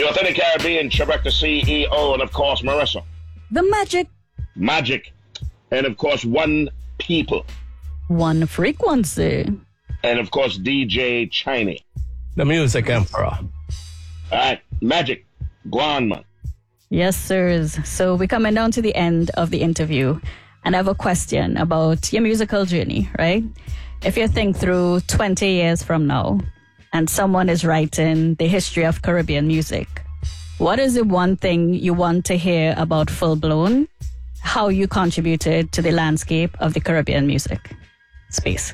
The Authentic Caribbean, Trebek the CEO, and of course, Marissa. The magic. Magic. And of course, One People. One Frequency. And of course, DJ Chiney. The Music Emperor. All right, Magic. Go on, man. Yes, sirs. So we're coming down to the end of the interview. And I have a question about your musical journey, right? If you think through 20 years from now and someone is writing the history of Caribbean music, what is the one thing you want to hear about Full Blown? How you contributed to the landscape of the Caribbean music space?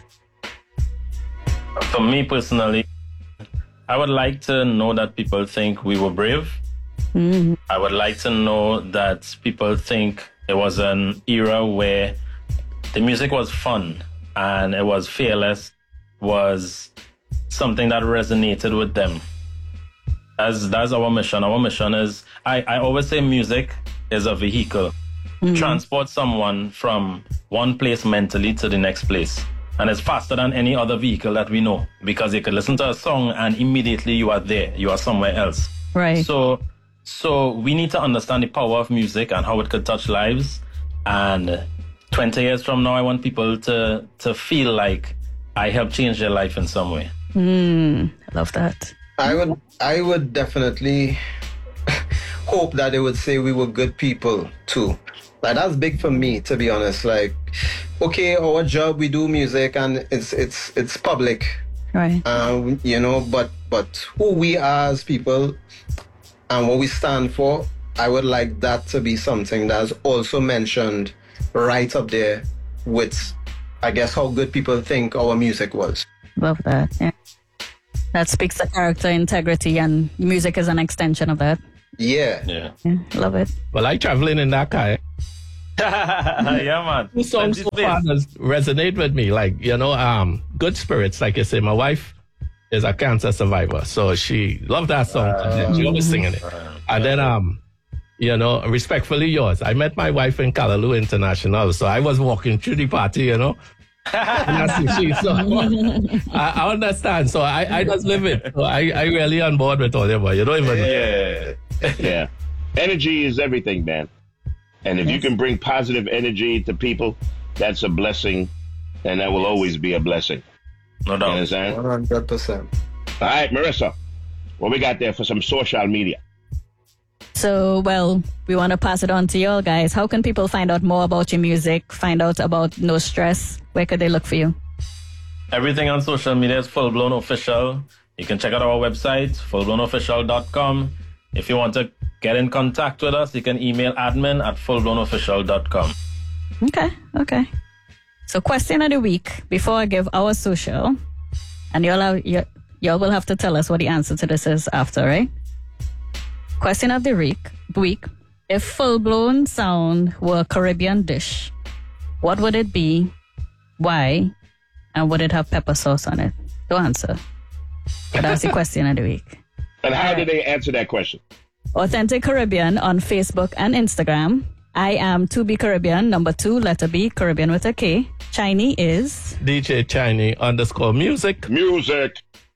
For me personally, I would like to know that people think we were brave. Mm-hmm. I would like to know that people think it was an era where the music was fun and it was fearless, was something that resonated with them. That's our mission. Our mission is, I always say music is a vehicle. Mm-hmm. Transport someone from one place mentally to the next place. And it's faster than any other vehicle that we know, because you could listen to a song and immediately you are there. You are somewhere else. Right. So we need to understand the power of music and how it could touch lives. And 20 years from now, I want people to feel like I helped change their life in some way. I love that. I would definitely hope that they would say we were good people too. Like, that's big for me, to be honest. Like, okay, our job, we do music and it's public. Right. You know, but who we are as people and what we stand for, I would like that to be something that's also mentioned right up there with, I guess, how good people think our music was. Love that. Yeah. That speaks to character, integrity, and music is an extension of that. Yeah. Love it. Well, I traveling in that car. Yeah, man. Two songs so far resonate with me. Like, Good Spirits, like you say. My wife is a cancer survivor, so she loved that song. She always singing it. And then, Respectfully Yours. I met my wife in Callaloo International, so I was walking through the party, And that's she. So I understand. So I just live it. So I really on board with all of you. You don't even know. Yeah. Energy is everything, man. And if you can bring positive energy to people, that's a blessing, and that will always be a blessing. No doubt. You understand? 100%. All right, Marissa, what we got there for some social media? So, we want to pass it on to y'all guys. How can people find out more about your music, find out about No Stress? Where could they look for you? Everything on social media is Full Blown Official. You can check out our website, fullblownofficial.com. If you want to get in contact with us, you can email admin@fullblownofficial.com. Okay. So, question of the week before I give our social, and y'all will have to tell us what the answer to this is after, right? Question of the week. If Full Blown sound were a Caribbean dish, what would it be? Why? And would it have pepper sauce on it? Don't answer. But that's the question of the week. And how did they answer that question? Authentic Caribbean on Facebook and Instagram. I am 2B Caribbean, number 2, letter B, Caribbean with a K. Chiney is DJ Chiney _music. Music.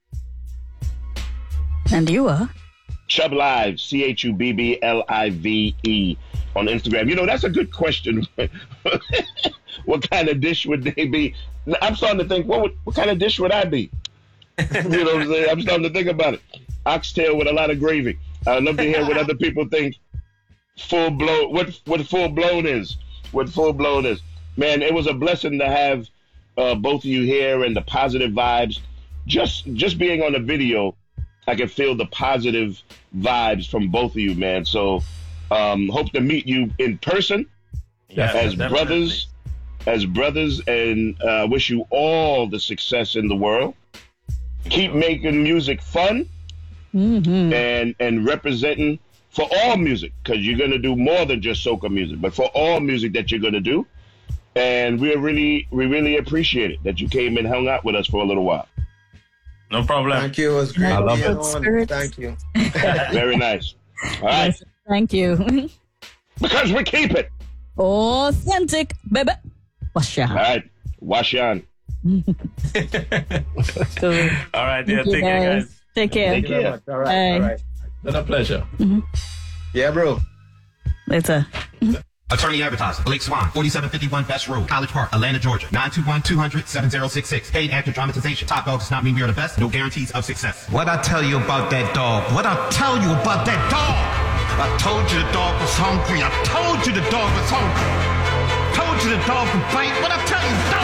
And you are Chubb Live, CHUBBLIVE on Instagram. That's a good question. What kind of dish would they be? I'm starting to think, what kind of dish would I be? You know what I'm saying? I'm starting to think about it. Oxtail with a lot of gravy. I'd love to hear what other people think. Full blown. What full blown is? What full blown is? Man, it was a blessing to have both of you here and the positive vibes. Just being on the video, I can feel the positive vibes from both of you, man. So hope to meet you in person as brothers, and wish you all the success in the world. Keep making music fun. Mm-hmm. and representing for all music, because you're going to do more than just soca music, but for all music that you're going to do. And we really appreciate it that you came and hung out with us for a little while. No problem. Thank you. It was great. I love it. Thank you. Very nice. All right. Yes, thank you. Because we keep it authentic, baby. Wash your all hands. right. Wash your hands. Cool. All right, yeah, Thank you, take care, guys. Take care. Take care. All right. Been a pleasure. Yeah, bro. Later. Attorney Advertiser, Blake Swan, 4751 Best Road, College Park, Atlanta, Georgia. 921-200-7066. Paid actor dramatization. Top dog does not mean we are the best. No guarantees of success. What I tell you about that dog? What I tell you about that dog? I told you the dog was hungry. I told you the dog was hungry. Told you the dog would bite. What I tell you, dog?